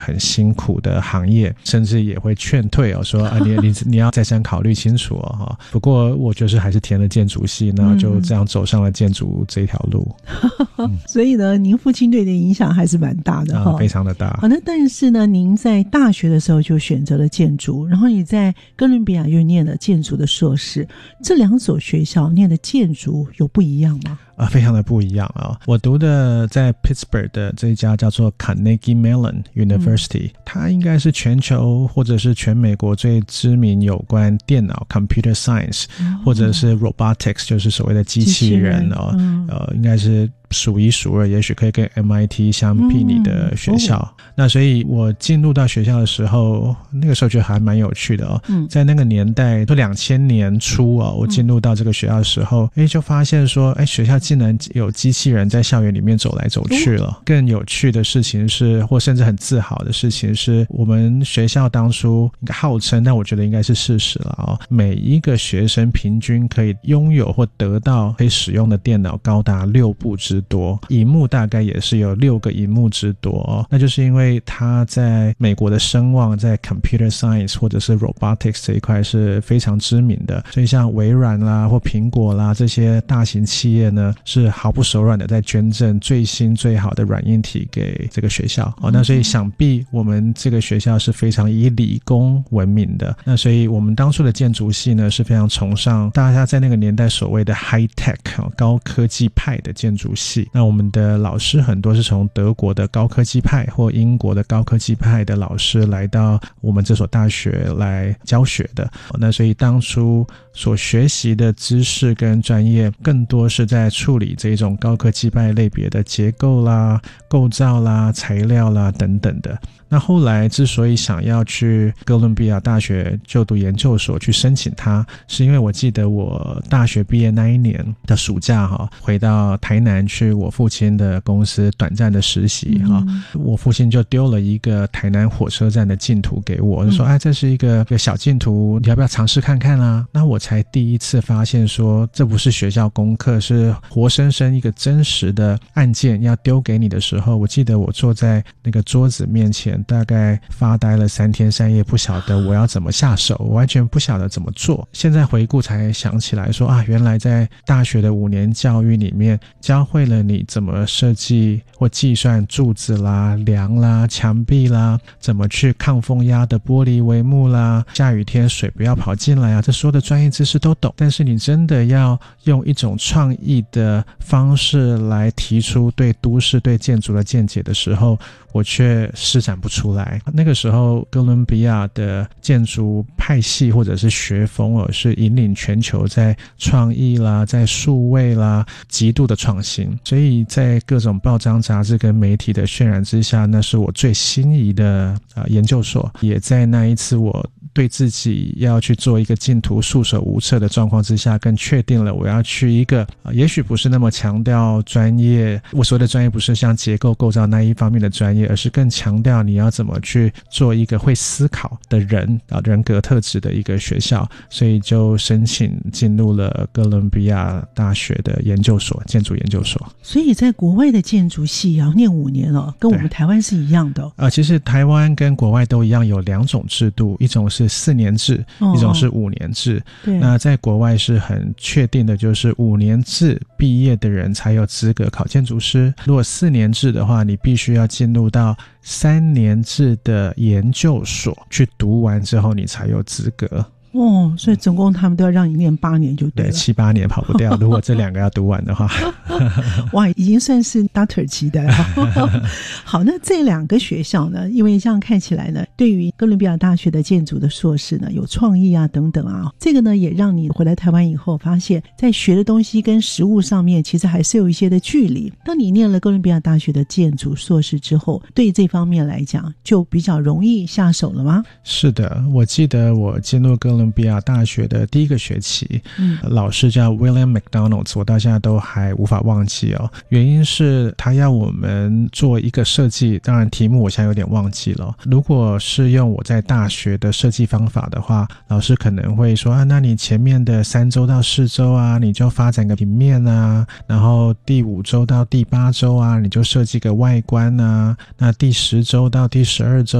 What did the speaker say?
很辛苦的行业，甚至也会劝退说你要再三考虑清楚不过我就是还是填了建筑系，那就这样走上了建筑这条路。 所以呢，您父亲对你的影响还是蛮大的非常的大。 好，那但是呢，您在大学的时候就选择了建筑，然后你在哥伦比亚又念了建筑的硕士，这两所学校念的建筑有不一样吗？ 非常的不一样我读的在 Pittsburgh 的这一家叫做 Carnegie Mellon University，它应该是全球或者是全美国最知名有关电脑 Computer Science 或者是 Robotics 就是所谓的机器人应该是数一数二，也许可以跟 MIT 相媲拟的学校。那所以我进入到学校的时候，那个时候觉得还蛮有趣的在那个年代都2000年初我进入到这个学校的时候就发现说学校竟然有机器人在校园里面走来走去了。更有趣的事情是，或甚至很自豪的事情是，我们学校当初应该号称，但我觉得应该是事实了每一个学生平均可以拥有或得到可以使用的电脑高达6部之多，萤幕大概也是有6个萤幕之多那就是因为它在美国的声望在 Computer Science 或者是 Robotics 这一块是非常知名的，所以像微软啦或苹果啦这些大型企业呢是毫不手软的在捐赠最新最好的软硬体给这个学校那所以想必我们这个学校是非常以理工闻名的。那所以我们当初的建筑系呢是非常崇尚大家在那个年代所谓的 high tech 高科技派的建筑系。那我们的老师很多是从德国的高科技派或英国的高科技派的老师来到我们这所大学来教学的。那所以当初所学习的知识跟专业更多是在处理这种高科技派类别的结构啦、构造啦、材料啦等等的。那后来之所以想要去哥伦比亚大学就读研究所去申请它，是因为我记得我大学毕业那一年的暑假回到台南去我父亲的公司短暂的实习我父亲就丢了一个台南火车站的净土给我，就说这是一个小净土，你要不要尝试看看啊？那我才第一次发现说这不是学校功课，是活生生一个真实的案件要丢给你的时候，我记得我坐在那个桌子面前大概发呆了3天3夜，不晓得我要怎么下手，我完全不晓得怎么做。现在回顾才想起来说原来在大学的5年教育里面教会了你怎么设计或计算柱子啦、梁啦、墙壁啦，怎么去抗风压的玻璃帷幕啦，下雨天水不要跑进来这所有的专业知识都懂，但是你真的要用一种创意的方式来提出对都市对建筑的见解的时候，我却施展不出来。那个时候哥伦比亚的建筑派系或者是学风是引领全球在创意啦、在数位啦极度的创新，所以在各种报章杂志跟媒体的渲染之下，那是我最心仪的研究所。也在那一次我对自己要去做一个净土束手无策的状况之下，更确定了我要去一个也许不是那么强调专业，我所谓的专业不是像结构构造那一方面的专业，而是更强调你要怎么去做一个会思考的人人格特质的一个学校。所以就申请进入了哥伦比亚大学的研究所，建筑研究所。 所以在国外的建筑系要念5年跟我们台湾是一样的其实台湾跟国外都一样有2种制度，一种是4年制，一种是5年制。那在国外是很确定的，就是5年制毕业的人才有资格考建筑师，如果4年制的话，你必须要进入到3年制的研究所去读完之后你才有资格。 所以总共他们都要让你念8年就对了。 对，7、8年跑不掉，如果这2个要读完的话哇，已经算是 Doctor 级的了好，那这2个学校呢，因为这样看起来呢，对于哥伦比亚大学的建筑的硕士呢，有创意等等这个呢也让你回来台湾以后发现在学的东西跟实务上面其实还是有一些的距离。当你念了哥伦比亚大学的建筑硕士之后，对这方面来讲就比较容易下手了吗？ 是的，我记得我进入哥伦伦比亚大学的第一个学期，老师叫 William McDonald， 我到现在都还无法忘记哦。原因是他要我们做一个设计，当然题目我现在有点忘记了。如果是用我在大学的设计方法的话，老师可能会说啊，那你前面的3周到4周啊，你就发展个平面啊，然后第5周到第8周啊，你就设计个外观啊，那第10周到第12周